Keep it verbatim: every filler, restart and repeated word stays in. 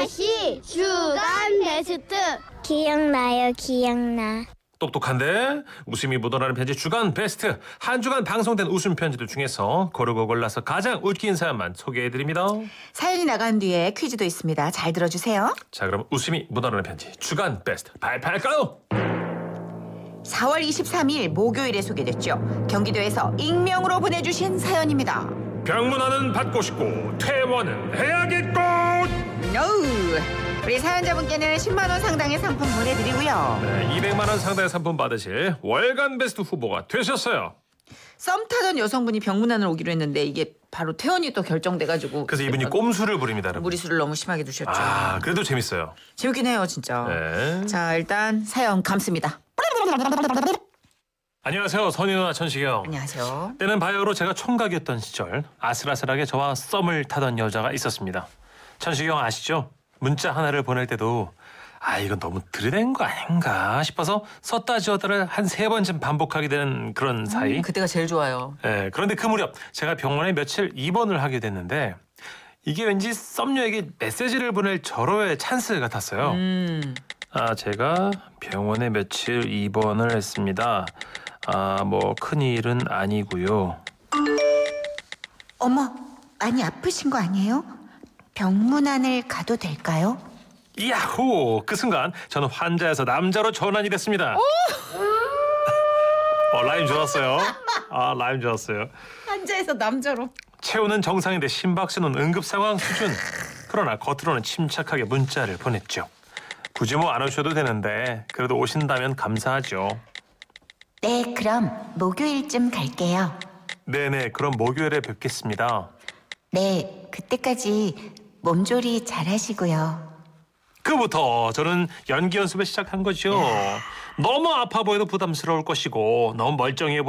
아가씨 주간 베스트. 기억나요, 기억나. 똑똑한데 웃음이 묻어나는 편지 주간 베스트. 한 주간 방송된 웃음 편지들 중에서 고르고 골라서 가장 웃긴 사연만 소개해드립니다. 사연이 나간 뒤에 퀴즈도 있습니다. 잘 들어주세요. 자, 그럼 웃음이 묻어나는 편지 주간 베스트 발표할까요? 사월 이십삼일 목요일에 소개됐죠. 경기도에서 익명으로 보내주신 사연입니다. 병문안은 받고 싶고 퇴원은 해야겠고. 노! 우리 사연자분께는 십만 원 상당의 상품 보내드리고요. 네, 이백만 원 상당의 상품 받으실 월간 베스트 후보가 되셨어요. 썸 타던 여성분이 병문안을 오기로 했는데 이게 바로 퇴원이 또 결정돼가지고 그래서 이분이 꼼수를 부립니다, 여러분. 무리수를 너무 심하게 두셨죠. 아, 그래도 재밌어요. 재밌긴 해요, 진짜. 네. 자, 일단 사연 감습니다. 안녕하세요, 선희 누나 천식이요. 안녕하세요. 때는 바야흐로 제가 총각이었던 시절 아슬아슬하게 저와 썸을 타던 여자가 있었습니다. 천식이 형 아시죠? 문자 하나를 보낼 때도 아 이건 너무 들이댄 거 아닌가 싶어서 썼다 지웠다를 한 세 번쯤 반복하게 되는 그런 사이. 음, 그때가 제일 좋아요. 예, 그런데 그 무렵 제가 병원에 며칠 입원을 하게 됐는데 이게 왠지 썸녀에게 메시지를 보낼 절호의 찬스 같았어요. 음. 아, 제가 병원에 며칠 입원을 했습니다. 아, 뭐 큰일은 아니고요. 어머, 많이 아프신 거 아니에요? 병문안을 가도 될까요? 야호! 그 순간 저는 환자에서 남자로 전환이 됐습니다. 어, 라임 좋았어요. 아, 라임 좋았어요. 환자에서 남자로. 체온은 정상인데 심박수는 응급 상황 수준. 그러나 겉으로는 침착하게 문자를 보냈죠. 굳이 뭐 안 오셔도 되는데 그래도 오신다면 감사하죠. 네, 그럼 목요일쯤 갈게요. 네네, 그럼 목요일에 뵙겠습니다. 네, 그때까지 몸조리 잘하시고요. 그부터 저는 연기 연습을 시작한 거죠. 너무 아파 보여도 부담스러울 것이고 너무 멀쩡해 보여도